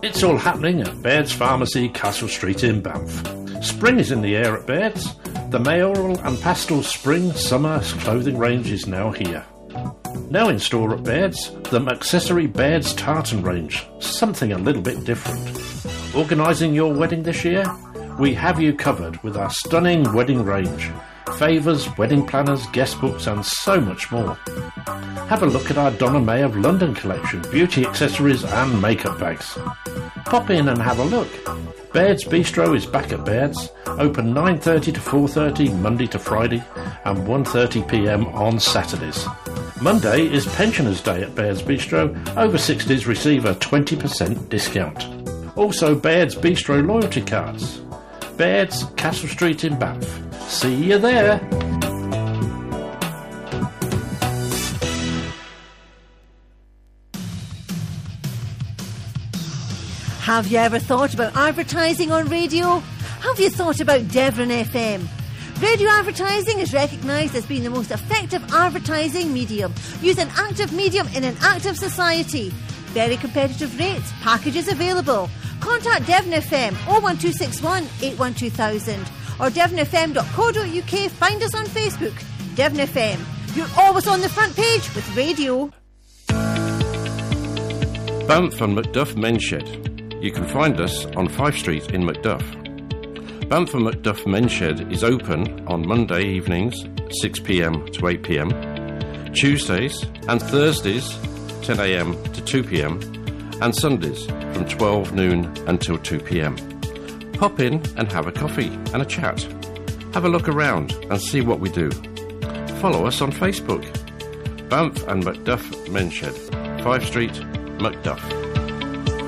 It's all happening at Baird's Pharmacy, Castle Street in Banff. Spring is in the air at Baird's. The mayoral and pastel spring-summer clothing range is now here. Now in store at Baird's, the McAccessory Baird's tartan range, something a little bit different. Organising your wedding this year? We have you covered with our stunning wedding range. Favours, wedding planners, guest books and so much more. Have a look at our Donna May of London collection, beauty accessories and makeup bags. Pop in and have a look. Baird's Bistro is back at Baird's, open 9:30 to 4:30 Monday to Friday and 1:30pm on Saturdays. Monday is Pensioners' Day at Baird's Bistro. Over 60s receive a 20% discount. Also Baird's Bistro loyalty cards. Baird's, Castle Street in Banff. See you there! Have you ever thought about advertising on radio? Have you thought about Devon FM? Radio advertising is recognised as being the most effective advertising medium. Use an active medium in an active society. Very competitive rates, packages available. Contact Devon FM 01261 812,000 or devonfm.co.uk. Find us on Facebook. Devon FM. You're always on the front page with radio. Banff and Macduff Men's Shed. You can find us on 5 Street in Macduff. Banff and Macduff Men's Shed is open on Monday evenings 6pm to 8pm, Tuesdays and Thursdays 10am to 2pm, and Sundays from 12 noon until 2pm. Pop in and have a coffee and a chat. Have a look around and see what we do. Follow us on Facebook. Banff and Macduff Men's Shed, 5 Street, Macduff.